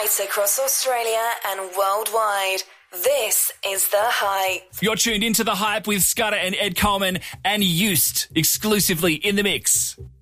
right across Australia and worldwide. This is The Hype. You're tuned into The Hype with Scudder and Ed Coleman and Used exclusively in the mix.